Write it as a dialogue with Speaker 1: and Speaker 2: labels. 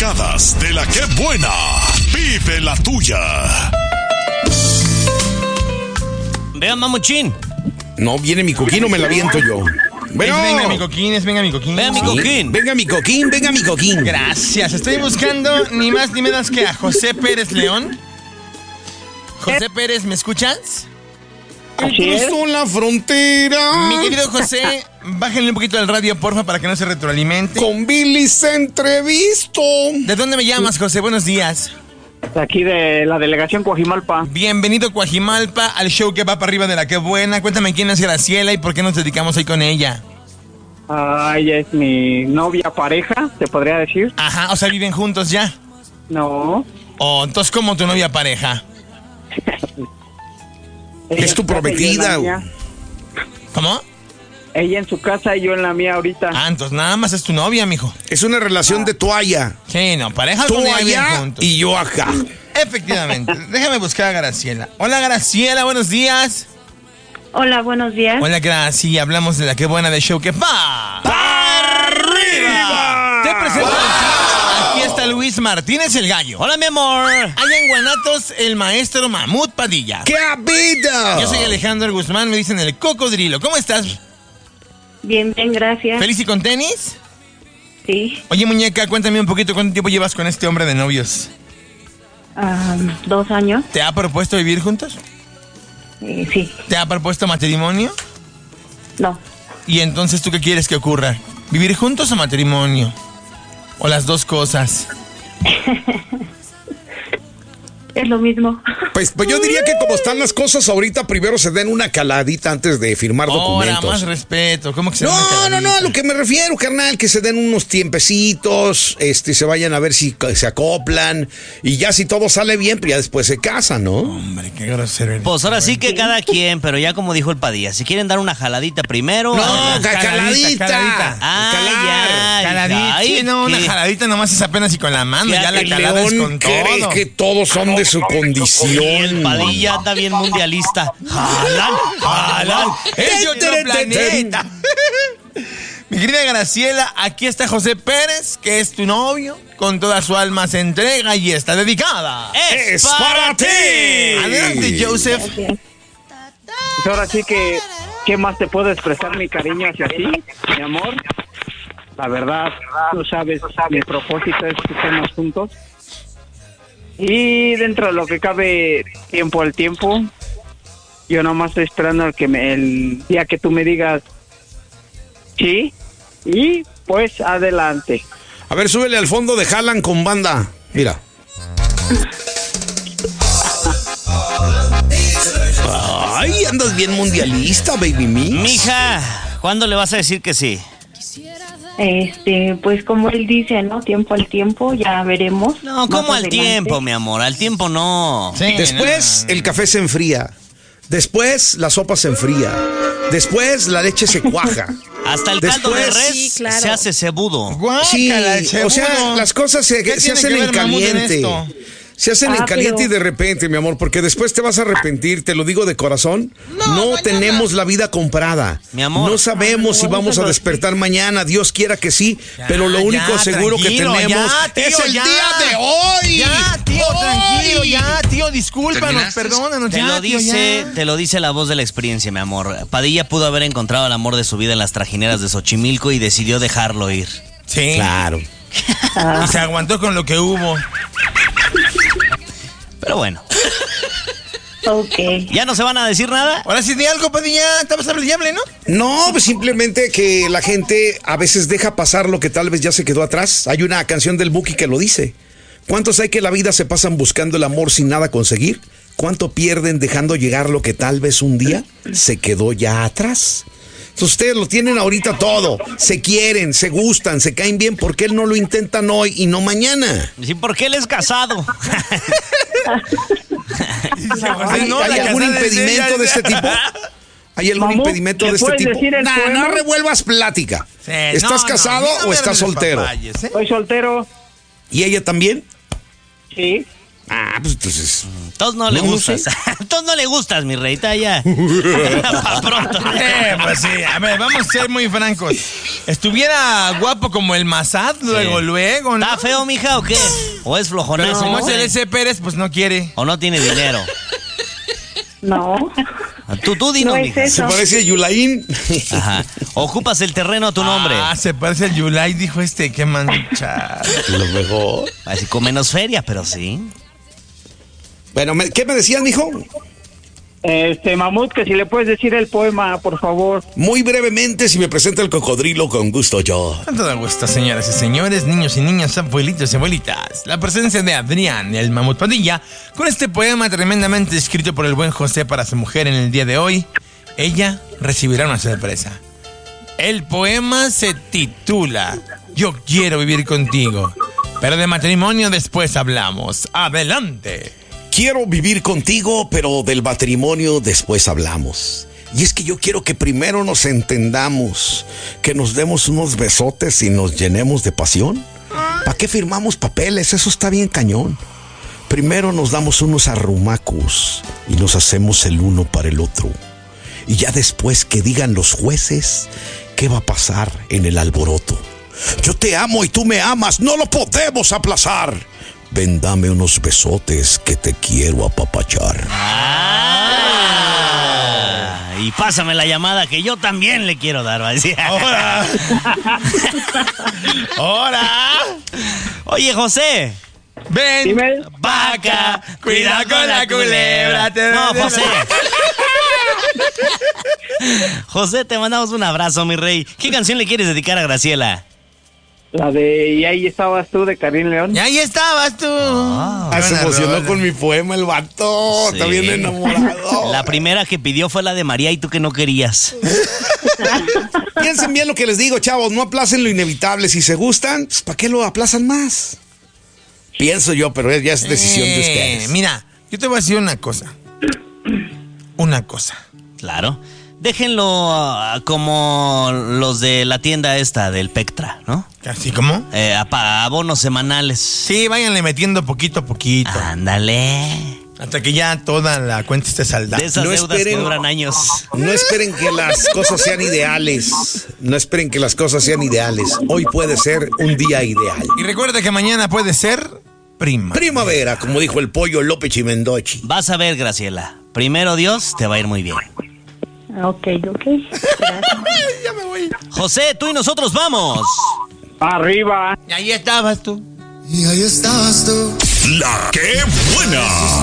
Speaker 1: dedicadas de la que buena. Vive la tuya.
Speaker 2: Vean, mamuchín.
Speaker 3: No, viene mi coquín o me la viento yo. Bueno.
Speaker 4: Venga mi coquín, venga mi coquín.
Speaker 2: Vean mi coquín.
Speaker 3: Venga mi coquín, venga mi coquín.
Speaker 4: Gracias, estoy buscando ni más ni menos que a José Pérez León. José Pérez, ¿me escuchas?
Speaker 3: Cruzó la frontera.
Speaker 4: Mi querido José, bájenle un poquito al radio, porfa, para que no se retroalimente.
Speaker 3: Con Billy se entrevisto.
Speaker 4: ¿De dónde me llamas, José? Buenos días.
Speaker 5: De aquí de la delegación Coajimalpa.
Speaker 4: Bienvenido, Coajimalpa, al show que va para arriba de la que buena. Cuéntame quién es Graciela y por qué nos dedicamos hoy con ella.
Speaker 5: Ella es mi novia pareja, se podría decir.
Speaker 4: Ajá, o sea, ¿viven juntos ya?
Speaker 5: No.
Speaker 4: Oh, entonces, ¿cómo tu novia pareja?
Speaker 3: Es tu prometida.
Speaker 4: ¿Cómo?
Speaker 5: Ella en su casa y yo en la mía ahorita.
Speaker 4: Ah, entonces nada más es tu novia, mijo.
Speaker 3: Es una relación de toalla.
Speaker 4: Sí, no, pareja
Speaker 3: Tú
Speaker 4: con ella bien
Speaker 3: allá
Speaker 4: juntos.
Speaker 3: y yo acá.
Speaker 4: Efectivamente. Déjame buscar a Graciela. Hola, Graciela, buenos días.
Speaker 6: Hola, buenos días.
Speaker 4: Hola, Graciela. Hablamos de la que buena de show que va.
Speaker 3: ¡Arriba!
Speaker 4: Te presento aquí está Luis Martínez el Gallo.
Speaker 2: Hola, mi amor.
Speaker 4: Allá en Guanatos, el maestro Mamut Padilla.
Speaker 3: ¡Qué vida!
Speaker 4: Yo soy Alejandro Guzmán, me dicen el cocodrilo. ¿Cómo estás?
Speaker 6: Bien, gracias.
Speaker 4: ¿Feliz y con tenis?
Speaker 6: Sí,
Speaker 4: Oye, muñeca, cuéntame un poquito cuánto tiempo llevas con este hombre de novios.
Speaker 6: 2 años.
Speaker 4: ¿Te ha propuesto vivir juntos?
Speaker 6: Sí,
Speaker 4: ¿Te ha propuesto matrimonio?
Speaker 6: no.
Speaker 4: ¿Y entonces tú qué quieres que ocurra? ¿Vivir juntos o matrimonio? ¿O las dos cosas?
Speaker 6: Es lo mismo.
Speaker 3: Pues yo diría que como están las cosas ahorita, primero se den una caladita antes de firmar
Speaker 4: Ahora,
Speaker 3: documentos.
Speaker 4: más respeto. ¿Cómo que se llama
Speaker 3: No,
Speaker 4: caladita?
Speaker 3: a lo que me refiero, carnal, que se den unos tiempecitos, se vayan a ver si se acoplan, y ya si todo sale bien, pues ya después se casan, ¿no?
Speaker 4: Hombre, qué grosero eres.
Speaker 2: Pues ahora sí que cada quien, pero ya como dijo el Padilla, si quieren dar una jaladita primero.
Speaker 3: No,
Speaker 4: caladita.
Speaker 3: caladita.
Speaker 2: Ah, ya.
Speaker 4: Caladita.
Speaker 2: Ay,
Speaker 4: Sí, no, una
Speaker 2: ¿qué?
Speaker 4: jaladita nomás es apenas y con la mano, ya la
Speaker 3: El
Speaker 4: calada es
Speaker 3: León
Speaker 4: con
Speaker 3: cree
Speaker 4: todo.
Speaker 3: que todos son de su
Speaker 2: Y el
Speaker 3: condición.
Speaker 2: Padilla anda bien mundialista. Jalan.
Speaker 4: ¡Es de otro planeta! Mi querida Graciela, aquí está José Pérez, que es tu novio, con toda su alma se entrega y está dedicada.
Speaker 3: ¡Es para ti!
Speaker 4: Adelante, Joseph.
Speaker 6: Gracias.
Speaker 5: Pues ahora sí que, ¿qué más te puedo expresar mi cariño hacia ti, mi amor? La verdad, tú sabes, mi propósito es que estemos juntos. Y dentro de lo que cabe, tiempo al tiempo, yo nomás estoy esperando el día que tú me digas sí, y pues adelante.
Speaker 3: A ver, súbele al fondo de Jalan con banda. Mira. Ay, andas bien mundialista, baby mix.
Speaker 2: Mija, ¿cuándo le vas a decir que sí?
Speaker 6: Pues como él dice, ¿no? Tiempo al tiempo, ya veremos.
Speaker 2: No,
Speaker 6: Más
Speaker 2: ¿cómo al
Speaker 6: adelante.
Speaker 2: tiempo, mi amor? Al tiempo no.
Speaker 4: Sí,
Speaker 3: Después
Speaker 4: no.
Speaker 3: el café se enfría. Después la sopa se enfría. Después la leche se cuaja.
Speaker 2: Hasta el caldo de
Speaker 3: Después-
Speaker 2: res
Speaker 7: Sí, claro.
Speaker 2: se hace cebudo.
Speaker 3: Sí,
Speaker 4: Guácala, el
Speaker 3: o sea,
Speaker 4: seguro.
Speaker 3: las cosas se
Speaker 4: ¿Qué tiene
Speaker 3: hacen
Speaker 4: que
Speaker 3: en
Speaker 4: ver Mamut en
Speaker 3: caliente.
Speaker 4: esto?
Speaker 3: Se hacen en caliente
Speaker 6: pero-
Speaker 3: y de repente, mi amor, porque después te vas a arrepentir, te lo digo de corazón. No tenemos la vida comprada.
Speaker 2: Mi amor.
Speaker 3: No sabemos si vamos a despertar mañana, Dios quiera que sí, pero lo único seguro que
Speaker 4: tranquilo,
Speaker 3: tenemos
Speaker 4: ya, tío,
Speaker 3: es el
Speaker 4: ya.
Speaker 3: día de hoy.
Speaker 4: Ya, tío,
Speaker 3: Hoy.
Speaker 4: tranquilo, ya, tío, discúlpanos, perdónanos,
Speaker 2: Te
Speaker 4: ya,
Speaker 2: lo
Speaker 4: tío,
Speaker 2: dice,
Speaker 4: ya.
Speaker 2: te lo dice la voz de la experiencia, mi amor. Padilla pudo haber encontrado el amor de su vida en las trajineras de Xochimilco y decidió dejarlo ir.
Speaker 4: Sí,
Speaker 3: Claro.
Speaker 4: y se aguantó con lo que hubo.
Speaker 2: Pero bueno,
Speaker 6: Ok.
Speaker 2: ¿ya no se van a decir nada?
Speaker 4: Ahora sí, di algo, Padilla, estabas hablable, ¿no?
Speaker 3: No, pues simplemente que la gente a veces deja pasar lo que tal vez ya se quedó atrás. Hay una canción del Buki que lo dice. ¿Cuántos hay que la vida se pasan buscando el amor sin nada conseguir? ¿Cuánto pierden dejando llegar lo que tal vez un día se quedó ya atrás? Entonces ustedes lo tienen ahorita todo. Se quieren, se gustan, se caen bien. ¿Por qué él no lo intentan hoy y no mañana?
Speaker 2: Sí, porque él es casado.
Speaker 3: ¿Hay,
Speaker 4: No,
Speaker 3: hay
Speaker 4: la
Speaker 3: algún
Speaker 4: casada es
Speaker 3: impedimento
Speaker 4: ella.
Speaker 3: de este tipo? ¿Hay algún
Speaker 5: Mamut,
Speaker 3: impedimento
Speaker 5: ¿le
Speaker 3: de este
Speaker 5: puedes
Speaker 3: tipo?
Speaker 5: decir el
Speaker 3: Nah,
Speaker 5: poema?
Speaker 3: no revuelvas plática.
Speaker 4: Sí,
Speaker 3: ¿Estás
Speaker 4: no,
Speaker 3: casado
Speaker 4: no, no
Speaker 3: o
Speaker 4: me
Speaker 3: estás
Speaker 4: hables de
Speaker 3: soltero?
Speaker 4: papayes, ¿eh?
Speaker 5: Soy soltero,
Speaker 3: ¿Y ella también?
Speaker 5: sí.
Speaker 3: Ah, pues entonces...
Speaker 2: Todos no le
Speaker 3: No sé.
Speaker 2: gustas. Entonces no le gustas, mi rey, está ya. Pa' pronto.
Speaker 4: Pues sí, a ver, vamos a ser muy francos. ¿Estuviera guapo como el Massad luego, ¿no?
Speaker 2: ¿Está feo, mija, o qué? ¿O es flojonazo?
Speaker 4: Pero como es el S. Pérez, pues no quiere.
Speaker 2: ¿O no tiene dinero?
Speaker 6: No.
Speaker 2: Tú dinos,
Speaker 6: No es
Speaker 2: mija.
Speaker 6: eso.
Speaker 3: Se parece a Yulaín.
Speaker 2: Ajá. Ocupas el terreno a tu nombre.
Speaker 4: Se parece al Yulai, dijo qué mancha.
Speaker 3: Lo mejor.
Speaker 2: Así con menos feria, pero sí.
Speaker 3: Bueno, ¿qué me decías, mijo?
Speaker 5: Mamut, que si le puedes decir el poema, por favor.
Speaker 3: Muy brevemente, si me presenta el cocodrilo, con gusto yo.
Speaker 4: Con todo gusto, señoras y señores, niños y niñas, abuelitos y abuelitas. La presencia de Adrián, el Mamut Padilla, con este poema tremendamente escrito por el buen José para su mujer en el día de hoy. Ella recibirá una sorpresa. El poema se titula Yo quiero vivir contigo, pero de matrimonio después hablamos. ¡Adelante!
Speaker 3: Quiero vivir contigo, pero del matrimonio después hablamos. Y es que yo quiero que primero nos entendamos, que nos demos unos besotes y nos llenemos de pasión. ¿Para qué firmamos papeles? Eso está bien cañón. Primero nos damos unos arrumacos y nos hacemos el uno para el otro. Y ya después que digan los jueces, ¿qué va a pasar en el alboroto? Yo te amo y tú me amas, no lo podemos aplazar. Ven, dame unos besotes que te quiero apapachar.
Speaker 2: Y pásame la llamada que yo también le quiero dar, va a decir.
Speaker 4: ¡Ahora! ¡Ahora!
Speaker 2: Oye, José.
Speaker 4: Ven,
Speaker 5: Dime.
Speaker 4: vaca, cuidado con la culebra.
Speaker 2: No, José. José, te mandamos un abrazo, mi rey. ¿Qué canción le quieres dedicar a Graciela?
Speaker 5: La de Y ahí estabas tú, de Karim León.
Speaker 4: Y ahí estabas tú.
Speaker 3: Se emocionó con mi poema el vato.
Speaker 2: Sí.
Speaker 3: Está bien enamorado.
Speaker 2: La primera que pidió fue la de María y tú que no querías.
Speaker 3: Piensen bien lo que les digo, chavos. No aplacen lo inevitable. Si se gustan, pues, ¿para qué lo aplazan más? Pienso yo, pero ya es decisión de ustedes.
Speaker 4: Mira, yo te voy a decir una cosa. Una cosa.
Speaker 2: Claro. Déjenlo como los de la tienda esta del Pectra, ¿no?
Speaker 4: ¿Así como?
Speaker 2: Abonos semanales.
Speaker 4: Sí, váyanle metiendo poquito a poquito.
Speaker 2: Ándale.
Speaker 4: Hasta que ya toda la cuenta esté saldada.
Speaker 2: De esas
Speaker 3: No
Speaker 2: deudas que
Speaker 3: esperen.
Speaker 2: duran años.
Speaker 3: No esperen que las cosas sean ideales. No esperen que las cosas sean ideales. Hoy puede ser un día ideal.
Speaker 4: Y recuerda que mañana puede ser
Speaker 3: Primavera, como dijo el pollo López Chimendochi.
Speaker 2: Vas a ver, Graciela. Primero Dios, te va a ir muy bien.
Speaker 6: Ok. Gracias.
Speaker 4: Ya me voy.
Speaker 2: José, tú y nosotros vamos.
Speaker 5: Arriba.
Speaker 4: Y ahí estabas tú.
Speaker 1: La que buena.